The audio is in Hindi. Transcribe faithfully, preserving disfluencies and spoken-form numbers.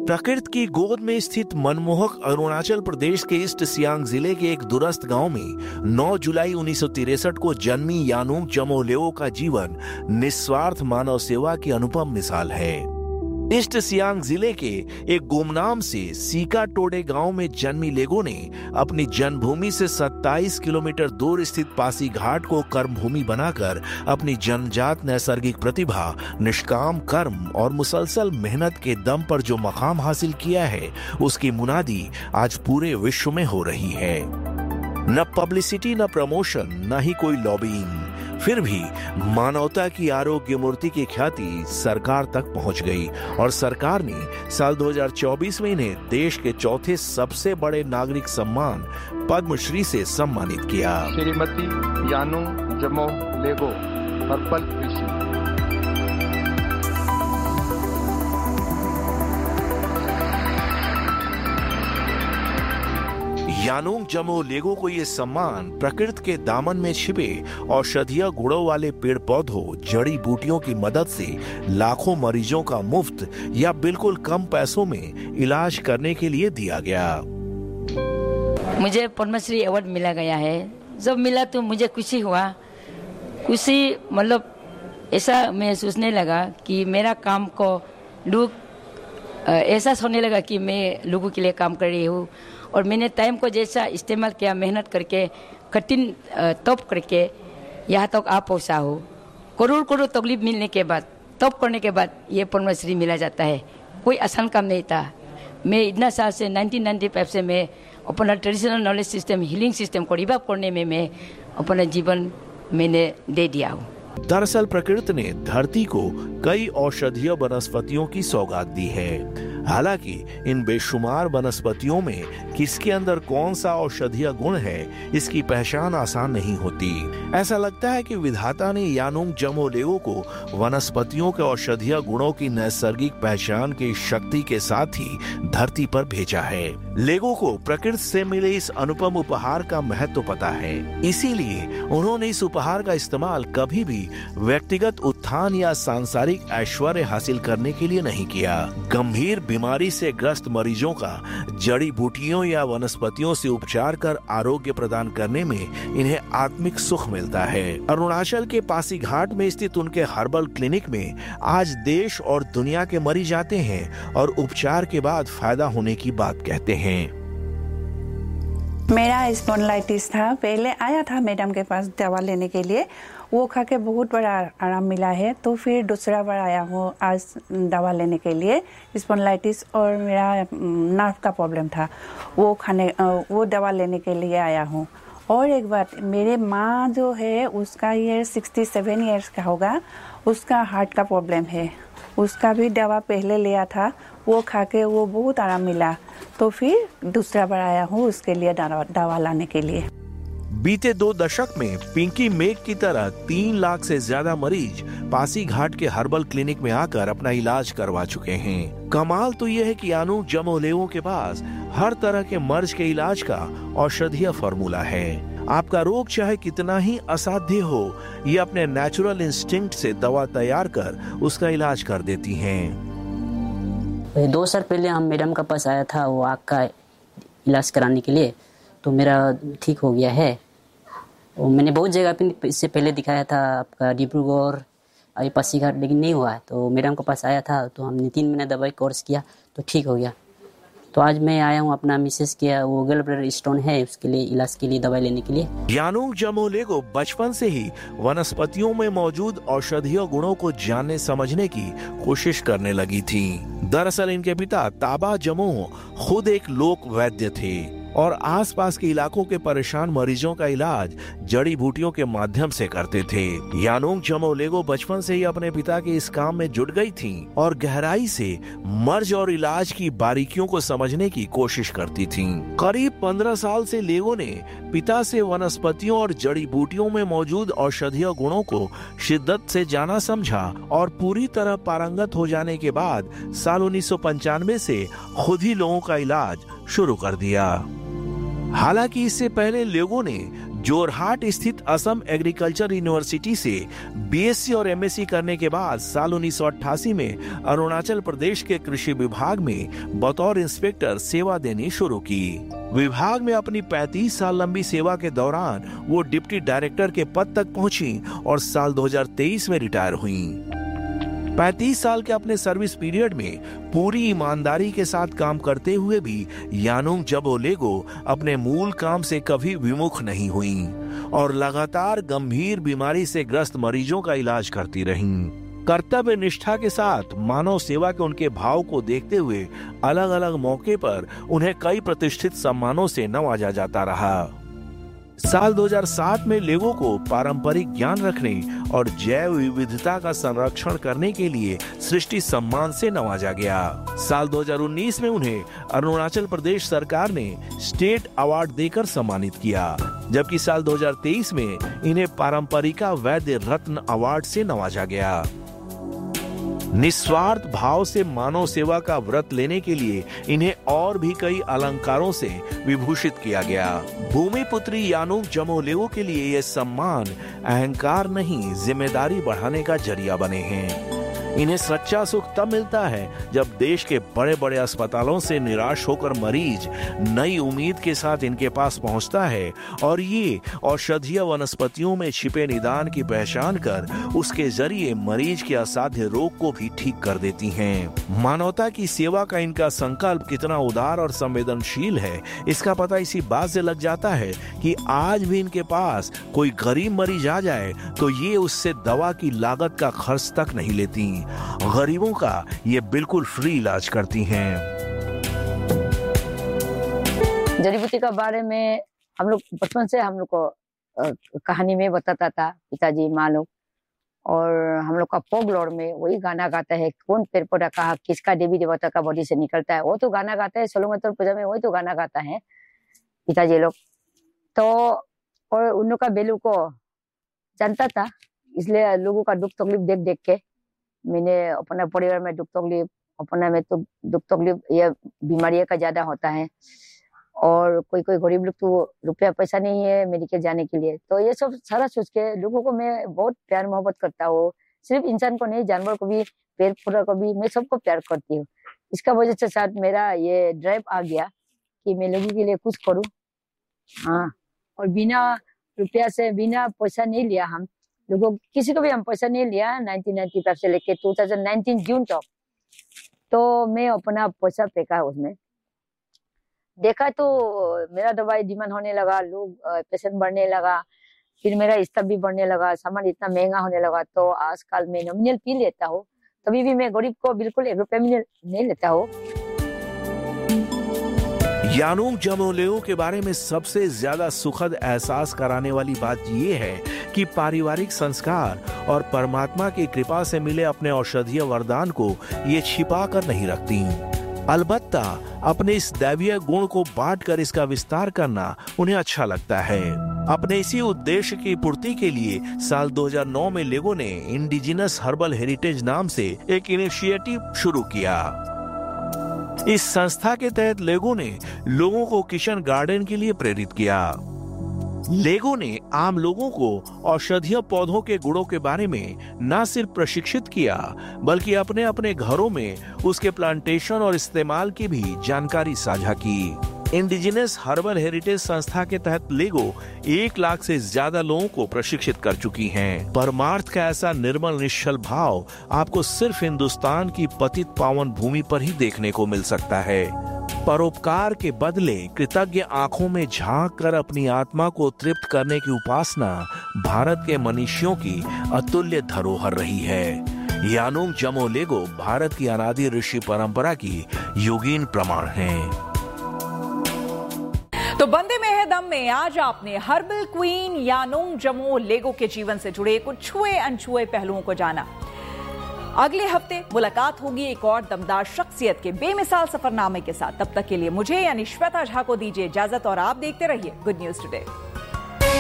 प्रकृति की गोद में स्थित मनमोहक अरुणाचल प्रदेश के ईस्ट सियांग जिले के एक दूरस्थ गांव में नौ जुलाई उन्नीस सौ तिरसठ को जन्मी यानुंग जमो लेओ का जीवन निस्वार्थ मानव सेवा की अनुपम मिसाल है। ईस्ट सियांग जिले के एक गुमनाम से सीका टोडे गांव में जन्मी लेगो ने अपनी जन्मभूमि से सत्ताईस किलोमीटर दूर स्थित पासी घाट को कर्मभूमि बनाकर अपनी जन्मजात नैसर्गिक प्रतिभा, निष्काम कर्म और मुसलसल मेहनत के दम पर जो मकाम हासिल किया है, उसकी मुनादी आज पूरे विश्व में हो रही है। न पब्लिसिटी, न प्रमोशन, न ही कोई लॉबिंग, फिर भी मानवता की आरोग्य मूर्ति की ख्याति सरकार तक पहुंच गई और सरकार ने साल दो हज़ार चौबीस में इन्हें देश के चौथे सबसे बड़े नागरिक सम्मान पद्मश्री से सम्मानित किया। श्रीमती यानुंग जमो लेगो, पर्पल कृषि। यानुंग जमो लेगो को ये सम्मान प्रकृति के दामन में छिपे औषधीय गुणों वाले पेड़ पौधों, जड़ी बूटियों की मदद से लाखों मरीजों का मुफ्त या बिल्कुल कम पैसों में इलाज करने के लिए दिया गया। मुझे पद्मश्री अवार्ड मिला गया है। जब मिला तो मुझे खुशी हुआ। खुशी मतलब ऐसा मैं सोचने लगा कि मेरा काम को लोग ऐसा सोचने लगा कि मैं लोगों के लिए काम कर रही हूँ और मैंने टाइम को जैसा इस्तेमाल किया, मेहनत करके, कठिन तप करके यहाँ तक आ पहुँचा हो। करोड़ करोड़ तकलीफ मिलने के बाद, तप करने के बाद ये पद्मश्री मिला जाता है। कोई आसान काम नहीं था। मैं इतना साल से नाइनटीन नाइंटी फाइव से मैं अपना traditional knowledge system, healing system को रिवाइव करने में मैं अपना जीवन मैंने दे दिया हूँ। दरअसल प्रकृति ने धरती को कई औषधीय वनस्पतियों की सौगात दी है। हालांकि इन बेशुमार वनस्पतियों में किसके अंदर कौन सा औषधीय गुण है, इसकी पहचान आसान नहीं होती। ऐसा लगता है कि विधाता ने यानुंग जमो लेओ को वनस्पतियों के औषधीय गुणों की नैसर्गिक पहचान की शक्ति के साथ ही धरती पर भेजा है। लेगो को प्रकृति से मिले इस अनुपम उपहार का महत्व पता है, इसीलिए उन्होंने इस उपहार का इस्तेमाल कभी भी व्यक्तिगत उत्थान या सांसारिक ऐश्वर्य हासिल करने के लिए नहीं किया। गंभीर बीमारी से ग्रस्त मरीजों का जड़ी बूटियों या वनस्पतियों से उपचार कर आरोग्य प्रदान करने में इन्हें आत्मिक सुख मिलता है। अरुणाचल के पासीघाट में स्थित उनके हर्बल क्लिनिक में आज देश और दुनिया के मरीज आते हैं और उपचार के बाद फायदा होने की बात कहते हैं। मेरा स्पॉन्डिलाइटिस था, पहले आया था मैडम के पास दवा लेने के लिए, वो खा के बहुत बड़ा आराम मिला है। तो फिर दूसरा बार आया हूँ आज दवा लेने के लिए। स्पॉन्डिलाइटिस और मेरा नर्व का प्रॉब्लम था, वो खाने वो दवा लेने के लिए आया हूँ। और एक बात, मेरे माँ जो है उसका ईयर सिक्सटी सेवन ईयर्स का होगा, उसका हार्ट का प्रॉब्लम है। उसका भी दवा पहले लिया था, वो खा के वो बहुत आराम मिला। तो फिर दूसरा बार आया हूँ उसके लिए दवा लाने के लिए। बीते दो दशक में पिंकी मेघ की तरह तीन लाख से ज्यादा मरीज पासीघाट के हर्बल क्लिनिक में आकर अपना इलाज करवा चुके हैं। कमाल तो यह है कि यानुंग जमो लेओ के पास हर तरह के मर्ज के इलाज का औषधीय फॉर्मूला है। आपका रोग चाहे कितना ही असाध्य हो, ये अपने नेचुरल इंस्टिंक्ट से दवा तैयार कर उसका इलाज कर देती हैं। दो साल पहले हम मैडम का पास आया था वो आँख का इलाज कराने के लिए, तो मेरा ठीक हो गया है। और मैंने बहुत जगह पे इससे पहले दिखाया था, आपका डिब्रूगढ़, पासीघाट, लेकिन नहीं हुआ। तो मैडम के पास आया था, तो हमने तीन महीने दवाई कोर्स किया तो ठीक हो गया। तो आज मैं आया हूँ अपना मिसेस के वो गल ब्लैडर स्टोन है, उसके लिए इलाज के लिए दवाई लेने के लिए। यानुंग जमो लेगो बचपन से ही वनस्पतियों में मौजूद औषधीय गुणों को जानने समझने की कोशिश करने लगी थी। दरअसल इनके पिता ताबा जमो खुद एक लोक वैद्य थे और आसपास के इलाकों के परेशान मरीजों का इलाज जड़ी बूटियों के माध्यम से करते थे। यानुंग जमो लेगो बचपन से ही अपने पिता के इस काम में जुट गई थीं और गहराई से मर्ज और इलाज की बारीकियों को समझने की कोशिश करती थीं। करीब पंद्रह साल से लेगो ने पिता से वनस्पतियों और जड़ी बूटियों में मौजूद औषधीय गुणों को शिद्दत से जाना समझा और पूरी तरह पारंगत हो जाने के बाद साल उन्नीस सौ पंचानवे से खुद ही लोगों का इलाज शुरू कर दिया। हालांकि इससे पहले लोगों ने जोरहाट स्थित असम एग्रीकल्चर यूनिवर्सिटी से बीएससी और एमएससी करने के बाद साल उन्नीस सौ अट्ठासी में अरुणाचल प्रदेश के कृषि विभाग में बतौर इंस्पेक्टर सेवा देनी शुरू की। विभाग में अपनी पैंतीस साल लंबी सेवा के दौरान वो डिप्टी डायरेक्टर के पद तक पहुंची और साल दो हज़ार तेईस में रिटायर हुई। पैंतीस साल के अपने सर्विस पीरियड में पूरी ईमानदारी के साथ काम करते हुए भी यानुंग जमो लेगो अपने मूल काम से कभी विमुख नहीं हुई और लगातार गंभीर बीमारी से ग्रस्त मरीजों का इलाज करती रहीं। कर्तव्य निष्ठा के साथ मानव सेवा के उनके भाव को देखते हुए अलग अलग मौके पर उन्हें कई प्रतिष्ठित सम्मानों से नवाजा जाता रहा। साल दो हज़ार सात में लेगो को पारंपरिक ज्ञान रखने और जैव विविधता का संरक्षण करने के लिए सृष्टि सम्मान से नवाजा गया। साल दो हज़ार उन्नीस में उन्हें अरुणाचल प्रदेश सरकार ने स्टेट अवार्ड देकर सम्मानित किया, जबकि साल दो हज़ार तेईस में इन्हें पारंपरिका वैद्य रत्न अवार्ड से नवाजा गया। निस्वार्थ भाव से मानव सेवा का व्रत लेने के लिए इन्हें और भी कई अलंकारों से विभूषित किया गया। भूमि पुत्री यानुंग जमो लेगो के लिए ये सम्मान अहंकार नहीं, जिम्मेदारी बढ़ाने का जरिया बने हैं। इन्हें सच्चा सुख तब मिलता है जब देश के बड़े बड़े अस्पतालों से निराश होकर मरीज नई उम्मीद के साथ इनके पास पहुंचता है और ये औषधीय वनस्पतियों में छिपे निदान की पहचान कर उसके जरिए मरीज के असाध्य रोग को भी ठीक कर देती हैं। मानवता की सेवा का इनका संकल्प कितना उदार और संवेदनशील है, इसका पता इसी बात से लग जाता है कि आज भी इनके पास कोई गरीब मरीज आ जाए तो ये उससे दवा की लागत का खर्च तक नहीं लेती। गरीबों का ये बिल्कुल फ्री इलाज करती हैं। जड़ी बूटी का बारे में हम लोग बचपन से हम लोग को कहानी में बताता था पिताजी माँ लोग, और हम लोग का फोकलोर में वही गाना गाता है, कौन पेड़ पौधा कहा किसका देवी देवता का बॉडी से निकलता है, वो तो गाना गाता है। सोलंगोत्तर पूजा में वही तो गाना गाता है पिताजी लोग। तो और उन लोग का बेलू को जानता था, इसलिए लोगों का दुख तकलीफ देख देख के मैंने अपने परिवार में दुख तकलीफ अपने में तो दुख तकलीफ ये बीमारियों का ज्यादा होता है, और कोई कोई गरीब लोग तो रुपया पैसा नहीं है मेडिकल जाने के लिए, तो ये सब सारा सोच के लोगों को मैं बहुत प्यार मोहब्बत करता हूँ। सिर्फ इंसान को नहीं, जानवर को भी, पेड़ पौधा को भी, मैं सबको प्यार करती हूँ। इसका वजह से शायद मेरा ये ड्राइव आ गया कि मैं लोगों के लिए कुछ करूँ। हाँ, और बिना रुपया से, बिना पैसा नहीं लिया हम लोगों, किसी को भी हम पैसा नहीं लिया नाइनटीन नाइंटी फाइव से लेके दो हज़ार उन्नीस जून तक, तो मैं अपना पैसा फेंका उसमें। देखा तो मेरा दवाई डिमांड होने लगा, लोग पेशेंट बढ़ने लगा, फिर मेरा स्टाफ भी बढ़ने लगा, सामान इतना महंगा होने लगा। तो आजकल मैं नॉमिनल पी लेता हूँ, कभी भी मैं गरीब को बिल्कुल एक रुपया भी नहीं लेता हूँ। यानुंग जमो लेगो के बारे में सबसे ज्यादा सुखद एहसास कराने वाली बात यह है कि पारिवारिक संस्कार और परमात्मा की कृपा से मिले अपने औषधीय वरदान को ये छिपा कर नहीं रखती। अलबत्ता अपने इस दैवीय गुण को बांट कर इसका विस्तार करना उन्हें अच्छा लगता है। अपने इसी उद्देश्य की पूर्ति के लिए साल दो हज़ार नौ में लेगो ने इंडिजिनस हर्बल हेरिटेज नाम से एक इनिशिएटिव शुरू किया। इस संस्था के तहत लेगो ने लोगों को किचन गार्डन के लिए प्रेरित किया। लेगो ने आम लोगों को औषधीय पौधों के गुणों के बारे में न सिर्फ प्रशिक्षित किया, बल्कि अपने अपने घरों में उसके प्लांटेशन और इस्तेमाल की भी जानकारी साझा की। इंडिजिनस हर्बल हेरिटेज संस्था के तहत लेगो एक लाख से ज्यादा लोगों को प्रशिक्षित कर चुकी हैं। परमार्थ का ऐसा निर्मल निश्चल भाव आपको सिर्फ हिंदुस्तान की पतित पावन भूमि पर ही देखने को मिल सकता है। परोपकार के बदले कृतज्ञ आंखों में झांक कर अपनी आत्मा को तृप्त करने की उपासना भारत के मनीषियों की अतुल्य धरोहर रही है। यानुंग जमो लेगो भारत की अनादि ऋषि परंपरा की योगीन प्रमाण हैं। तो बंदे में है दम में आज आपने हर्बल क्वीन यानुंग जमो लेगो के जीवन से जुड़े कुछ छुए अनछुए पहलुओं को जाना। अगले हफ्ते मुलाकात होगी एक और दमदार शख्सियत के बेमिसाल सफरनामे के साथ। तब तक के लिए मुझे यानी श्वेता झा को दीजिए इजाजत और आप देखते रहिए गुड न्यूज टुडे।